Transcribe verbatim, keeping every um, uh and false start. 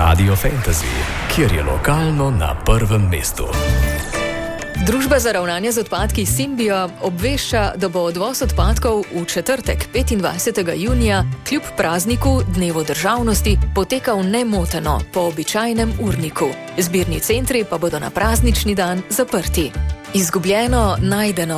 Radio Fantasy, kjer je lokalno na prvem mestu. Družba za ravnanje z odpadki Symbio obvešča, da bo odvoz odpadkov v četrtek, petindvajsetega junija, kljub prazniku Dnevu državnosti, potekal nemoteno po običajnem urniku. Zbirni centri pa bodo na praznični dan zaprti. Izgubljeno, najdeno